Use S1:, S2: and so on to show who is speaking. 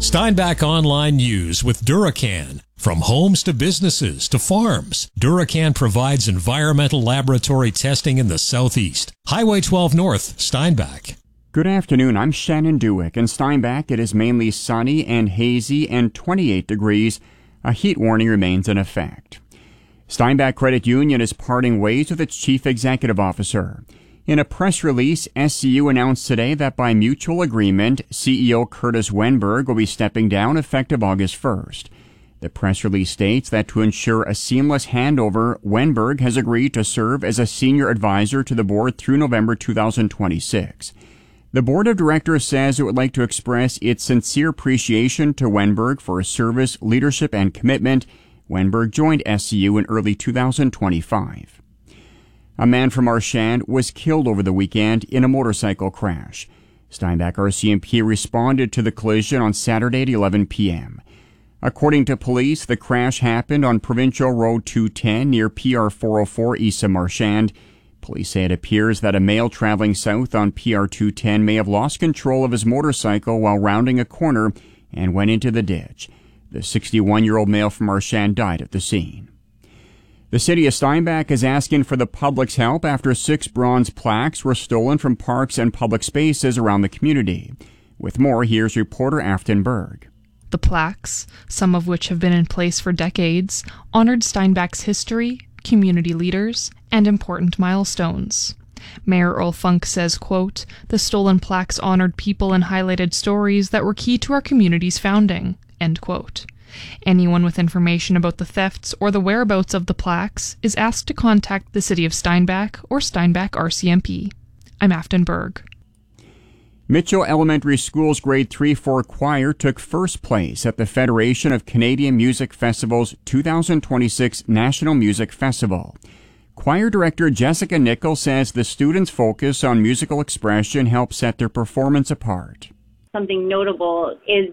S1: Steinbach Online News with Duracan. From homes to businesses to farms, Duracan provides environmental laboratory testing in the Southeast. Highway 12 North, Steinbach.
S2: Good afternoon, I'm Shannon Dewick. In Steinbach, it is mainly sunny and hazy and 28 degrees. A heat warning remains in effect. Steinbach Credit Union is parting ways with its chief executive officer. In a press release, SCU announced today that by mutual agreement, CEO Curtis Wenberg will be stepping down effective August 1st. The press release states that to ensure a seamless handover, Wenberg has agreed to serve as a senior advisor to the board through November 2026. The board of directors says it would like to express its sincere appreciation to Wenberg for his service, leadership, and commitment. Wenberg joined SCU in early 2025. A man from Marchand was killed over the weekend in a motorcycle crash. Steinbach RCMP responded to the collision on Saturday at 11 p.m. According to police, the crash happened on Provincial Road 210 near PR 404 east of Marchand. Police say it appears that a male traveling south on PR 210 may have lost control of his motorcycle while rounding a corner and went into the ditch. The 61-year-old male from Marchand died at the scene. The city of Steinbach is asking for the public's help after 6 bronze plaques were stolen from parks and public spaces around the community. With more, here's reporter Afton Berg.
S3: The plaques, some of which have been in place for decades, honored Steinbach's history, community leaders, and important milestones. Mayor Earl Funk says, quote, "The stolen plaques honored people and highlighted stories that were key to our community's founding," end quote. Anyone with information about the thefts or the whereabouts of the plaques is asked to contact the City of Steinbach or Steinbach RCMP. I'm Afton Berg.
S2: Mitchell Elementary School's Grade 3-4 choir took first place at the Federation of Canadian Music Festivals 2026 National Music Festival. Choir director Jessica Nickel says the students' focus on musical expression helps set their performance apart.
S4: Something notable is